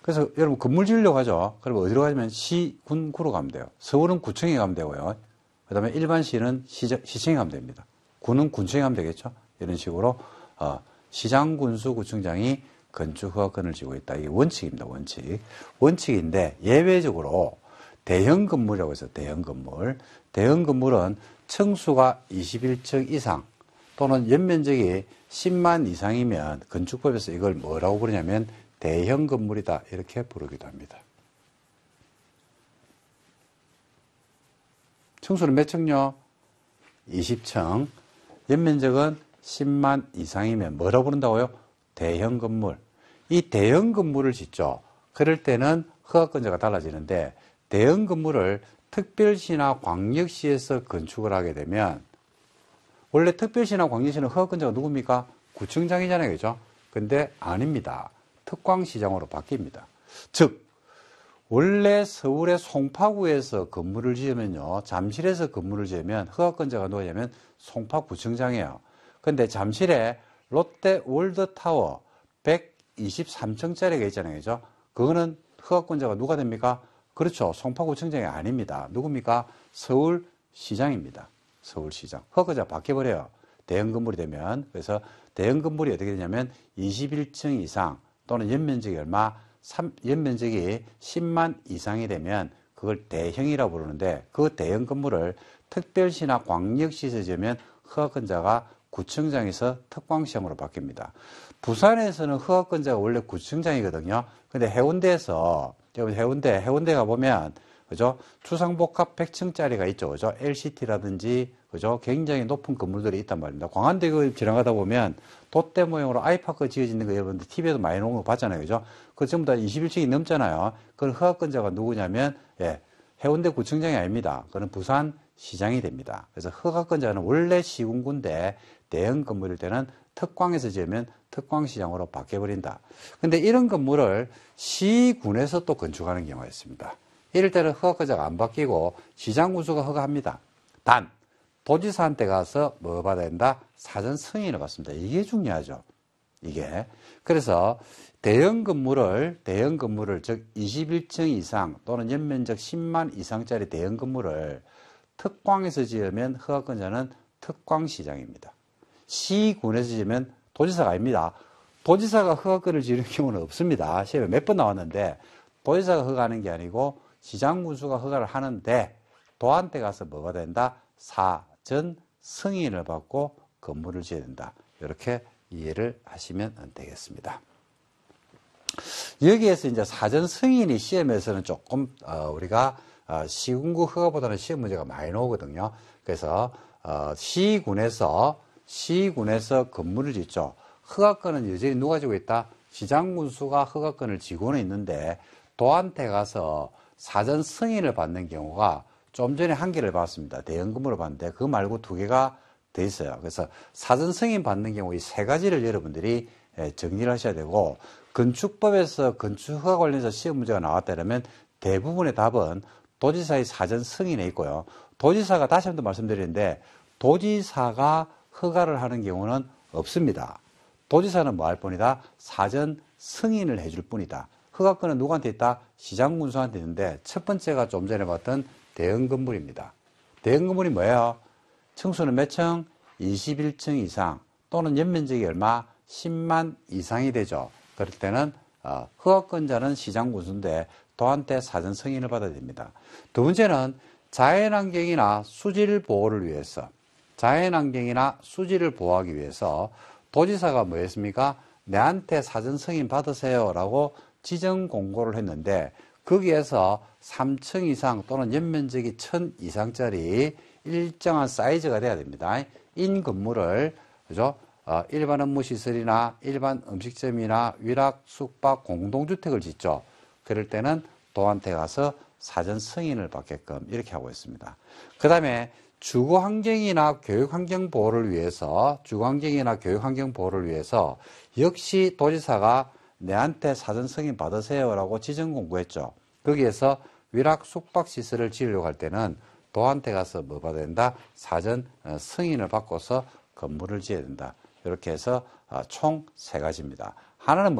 그래서 여러분 건물 지으려고 하죠. 그러면 어디로 가면 시, 군, 구로 가면 돼요. 서울은 구청에 가면 되고요. 그 다음에 일반 시는 시청에 가면 됩니다. 군은 군청에 가면 되겠죠. 이런 식으로 시장, 군수, 구청장이 건축 허가권을 쥐고 있다. 이게 원칙입니다. 원칙인데 예외적으로 대형 건물이라고 해서 대형 건물. 대형 건물은 층수가 21층 이상 또는 연면적이 10만 이상이면 건축법에서 이걸 뭐라고 부르냐면 대형 건물이다. 이렇게 부르기도 합니다. 층수는 몇 층요? 20층. 연면적은 10만 이상이면 뭐라고 부른다고요? 대형 건물. 이 대형 건물을 짓죠. 그럴 때는 허가권자가 달라지는데 대형 건물을 특별시나 광역시에서 건축을 하게 되면 원래 특별시나 광역시는 허가권자가 누굽니까? 구청장이잖아요. 그죠? 근데 아닙니다. 특광시장으로 바뀝니다. 즉 원래 서울의 송파구에서 건물을 지으면요. 잠실에서 건물을 지으면 허가권자가 누구냐면 송파구청장이에요. 근데 잠실에 롯데 월드타워 123층짜리가 있잖아요. 그죠? 그거는 허가권자가 누가 됩니까? 그렇죠. 송파구청장이 아닙니다. 누굽니까? 서울시장입니다. 서울시장. 허가권자가 바뀌어버려요. 대형 건물이 되면. 그래서 대형 건물이 어떻게 되냐면 21층 이상 또는 연면적이 얼마? 연면적이 10만 이상이 되면 그걸 대형이라고 부르는데 그 대형 건물을 특별시나 광역시에서 지으면 허가권자가 구청장에서 특광시장으로 바뀝니다. 부산에서는 허가권자가 원래 구청장이거든요. 근데 해운대에서, 여러분 해운대 가보면, 그죠? 주상복합 100층짜리가 있죠. 그죠? LCT라든지, 그죠? 굉장히 높은 건물들이 있단 말입니다. 광안대교 지나가다 보면 돛대 모형으로 아이파크 지어지는 거 여러분들 TV에도 많이 나온 거 봤잖아요. 그죠? 그 전부 다 21층이 넘잖아요. 그건 허가권자가 누구냐면, 예, 해운대 구청장이 아닙니다. 그건 부산시장이 됩니다. 그래서 허가권자는 원래 시군구인데 대형 건물일 때는 특광에서 지으면 특광시장으로 바뀌어버린다. 근데 이런 건물을 시군에서 또 건축하는 경우가 있습니다. 이럴 때는 허가권자가 안 바뀌고 시장군수가 허가합니다. 단 도지사한테 가서 뭐 받아야 된다? 사전 승인을 받습니다. 이게 중요하죠. 이게. 그래서 대형 건물을 즉 21층 이상 또는 연면적 10만 이상짜리 대형 건물을 특광에서 지으면 허가권자는 특광시장입니다. 시군에서 지으면 도지사가 아닙니다. 도지사가 허가권을 지는 경우는 없습니다. 시험에 몇 번 나왔는데 도지사가 허가하는 게 아니고 시장군수가 허가를 하는데 도한테 가서 뭐가 된다? 사전 승인을 받고 건물을 지어야 된다. 이렇게 이해를 하시면 되겠습니다. 여기에서 이제 사전 승인이 시험에서는 조금 우리가 시군구 허가보다는 시험 문제가 많이 나오거든요. 그래서 시군에서 건물을 짓죠. 허가권은 여전히 누가 지고 있다? 시장군수가 허가권을 지고는 있는데 도한테 가서 사전 승인을 받는 경우가 좀 전에 한 개를 봤습니다. 대형 건물을 봤는데 그거 말고 두 개가 더 있어요. 그래서 사전 승인 받는 경우 이 세 가지를 여러분들이 정리를 하셔야 되고 건축법에서 건축허가 관련해서 시험 문제가 나왔다 그러면 대부분의 답은 도지사의 사전 승인에 있고요. 도지사가 다시 한 번 말씀드리는데 도지사가 허가를 하는 경우는 없습니다. 도지사는 뭐 할 뿐이다? 사전 승인을 해줄 뿐이다. 허가권은 누구한테 있다? 시장군수한테 있는데 첫 번째가 좀 전에 봤던 대형 건물입니다. 대형 건물이 뭐예요? 층수는 몇 층? 21층 이상 또는 연면적이 얼마? 10만 이상이 되죠. 그럴 때는 허가권자는 시장군수인데 도한테 사전 승인을 받아야 됩니다. 두 번째는 자연환경이나 수질 보호를 위해서 자연환경이나 수질을 보호하기 위해서 도지사가 뭐 했습니까? 내한테 사전 승인 받으세요 라고 지정 공고를 했는데 거기에서 3층 이상 또는 연면적이 1000 이상짜리 일정한 사이즈가 돼야 됩니다. 인 건물을 그죠? 일반 업무시설이나 일반 음식점이나 위락, 숙박, 공동주택을 짓죠. 그럴 때는 도한테 가서 사전 승인을 받게끔 이렇게 하고 있습니다. 그 다음에 주거환경이나 교육환경 보호를 위해서 역시 도지사가 내한테 사전 승인 받으세요라고 지정 공고했죠. 거기에서 위락 숙박시설을 지으려고 할 때는 도한테 가서 뭐 받아야 된다? 사전 승인을 받고서 건물을 지어야 된다. 이렇게 해서 총 3가지입니다. 하나는